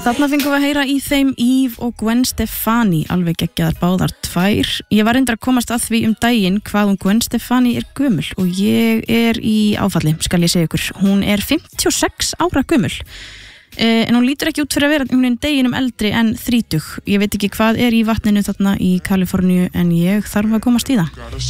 Þarna fengum við að heyra í þeim Eve og Gwen Stefani, alveg geggjaðar báðar tvær. Ég var reyndar að komast að því daginn hvað hún Gwen Stefani gömul og ég í áfalli, skal ég segja ykkur. Hún 56 ára gömul. En hún lítur ekki út fyrir að vera hún deginum eldri en 30. Ég veit ekki hvað í vatninu þarna í Kaliforníu en ég þarf að komast í það.